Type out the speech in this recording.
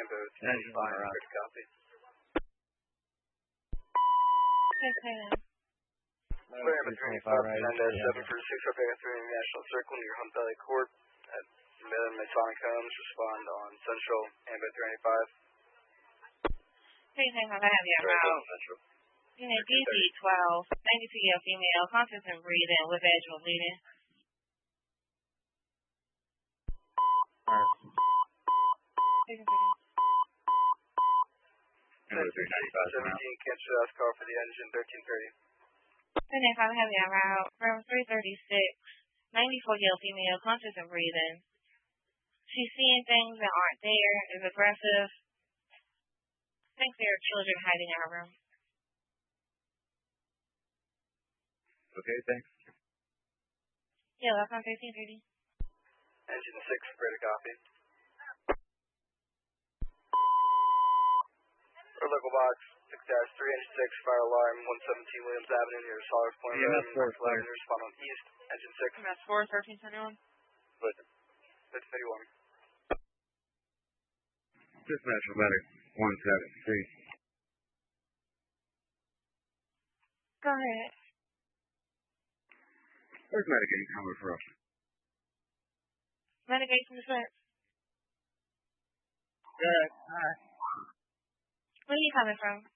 Ambo Engine 25, on or off. ready to copy. Clear Ambo 25, right send into the 7 for 6 up Vega 3 National Circle near Hunt Valley Court at Masonic Homes. Respond on Central Ambo 35. Please hang on, I have you out. Central. Unit DC-12, 92-year female, conscious and breathing with vaginal bleeding. Alright. Taking 30. 17, cancel last call for the engine 1330. 10-5, I have you out. Room 336, 94-year female, conscious and breathing. She's seeing things that aren't there, is aggressive. Thinks there are children hiding in her room. Okay, thanks. Yeah, that's on 1530. Engine 6, ready to copy. Or local box 6-3 engine 6, fire alarm 117 Williams Avenue near Solars Point Road, North Avenue, respond on east, engine 6. That's 41321. Listen. 631. Dispatch medic 173. Go ahead. Where's medicating coming from? Renegade from the set. Good. Alright. Where are you coming from?